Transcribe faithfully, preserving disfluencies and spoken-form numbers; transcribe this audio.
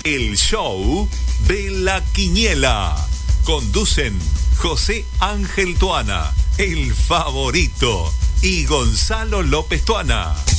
El show de la Quiniela. Conducen José Ángel Tuana, el favorito, y Gonzalo López Tuana.